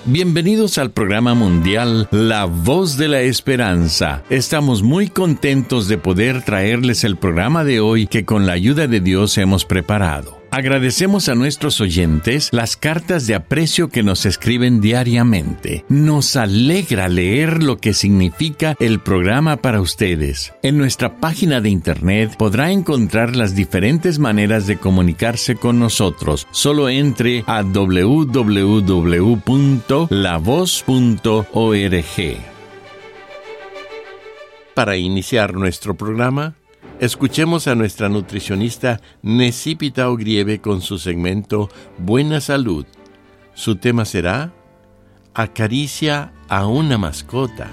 Bienvenidos al programa mundial La Voz de la Esperanza. Estamos muy contentos de poder traerles el programa de hoy que con la ayuda de Dios hemos preparado. Agradecemos a nuestros oyentes las cartas de aprecio que nos escriben diariamente. Nos alegra leer lo que significa el programa para ustedes. En nuestra página de internet podrá encontrar las diferentes maneras de comunicarse con nosotros. Solo entre a www.lavoz.org. Para iniciar nuestro programa, escuchemos a nuestra nutricionista Necipita Ogrieve con su segmento Buena Salud. Su tema será Acaricia a una mascota.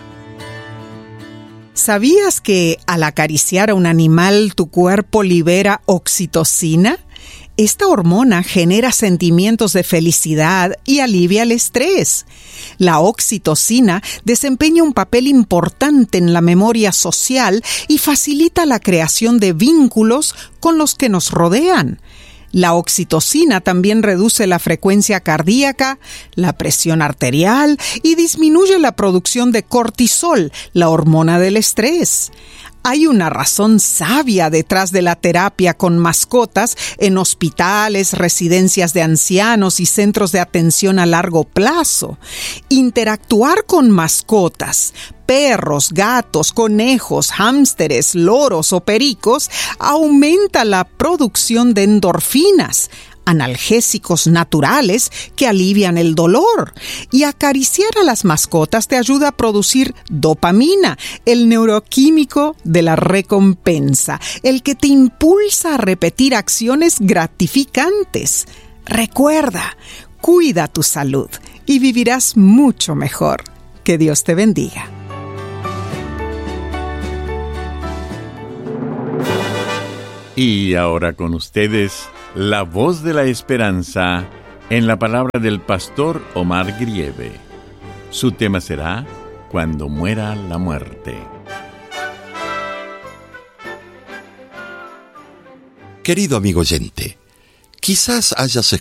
¿Sabías que al acariciar a un animal tu cuerpo libera oxitocina? Esta hormona genera sentimientos de felicidad y alivia el estrés. La oxitocina desempeña un papel importante en la memoria social y facilita la creación de vínculos con los que nos rodean. La oxitocina también reduce la frecuencia cardíaca, la presión arterial y disminuye la producción de cortisol, la hormona del estrés. Hay una razón sabia detrás de la terapia con mascotas en hospitales, residencias de ancianos y centros de atención a largo plazo. Interactuar con mascotas, perros, gatos, conejos, hámsteres, loros o pericos, aumenta la producción de endorfinas, analgésicos naturales que alivian el dolor. Y acariciar a las mascotas te ayuda a producir dopamina, el neuroquímico de la recompensa, el que te impulsa a repetir acciones gratificantes. Recuerda, cuida tu salud y vivirás mucho mejor. Que Dios te bendiga. Y ahora con ustedes, La Voz de la Esperanza, en la palabra del pastor Omar Grieve. Su tema será Cuando muera la muerte. Querido amigo oyente, quizás hayas